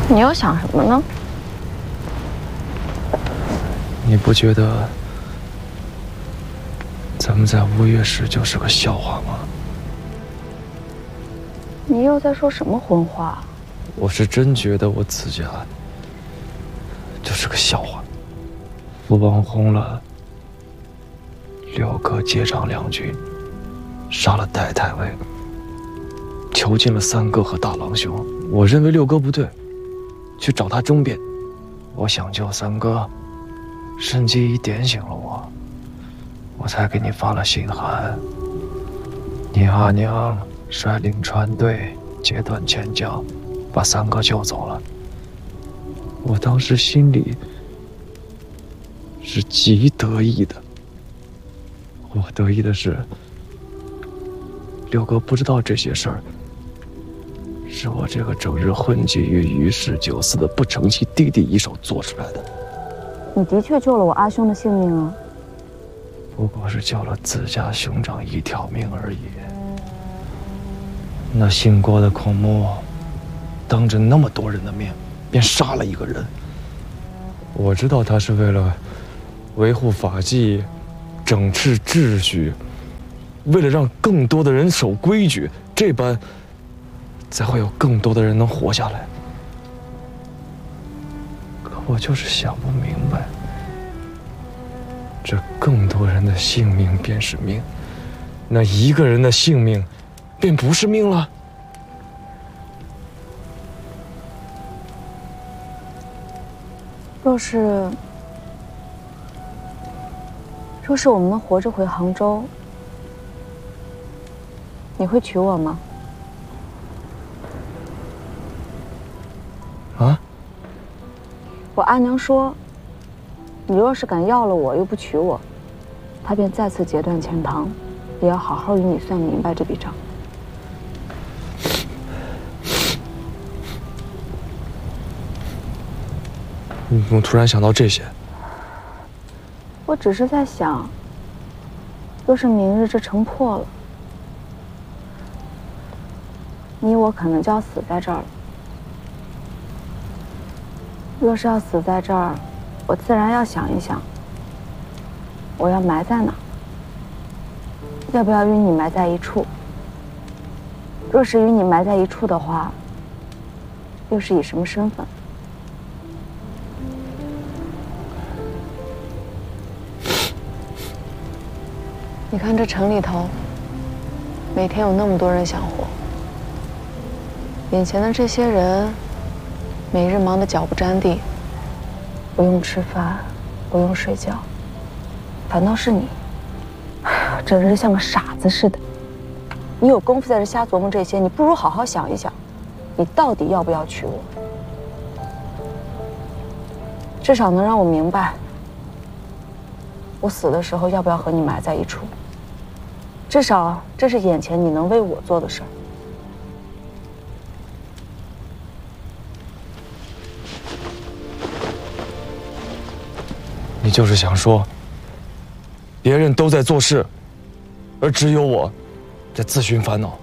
你又想什么呢？ 你不觉得咱们在吴越时就是个笑话吗？ 你又在说什么荤话？ 我是真觉得我自家就是个笑话。父王轰了六哥接掌两军，杀了代太尉，囚禁了三哥和大郎兄。我认为六哥不对，去找他争辩。我想救三哥，申姬一点醒了我，我才给你发了信函。你阿娘率领船队截断前脚，把三哥救走了。我当时心里是极得意的。我得意的是，六哥不知道这些事儿，是我这个整日混迹于余氏酒肆的不成器弟弟一手做出来的。 你的确救了我阿兄的性命啊， 不过是救了自家兄长一条命而已。那姓郭的孔目，当着那么多人的面，便杀了一个人。我知道他是为了维护法纪，整治秩序，为了让更多的人守规矩，这般才会有更多的人能活下来。可我就是想不明白，这更多人的性命便是命，那一个人的性命便不是命了。 若是我们能活着回杭州，你会娶我吗？ 啊？ 我阿娘说，你若是敢要了我又不娶我，她便再次截断钱塘，也要好好与你算明白这笔账。 你怎么突然想到这些？ 我只是在想，若是明日这城破了，你我可能就要死在这儿了。若是要死在这儿，我自然要想一想，我要埋在哪儿，要不要与你埋在一处？若是与你埋在一处的话，又是以什么身份？你看这城里头，每天有那么多人想活，眼前的这些人，每日忙得脚不沾地，不用吃饭，不用睡觉，反倒是你，整日像个傻子似的。你有功夫在这瞎琢磨这些，你不如好好想一想，你到底要不要娶我？至少能让我明白，我死的时候要不要和你埋在一处。至少这是眼前你能为我做的事儿。 你就是想说，别人都在做事，而只有我在自寻烦恼。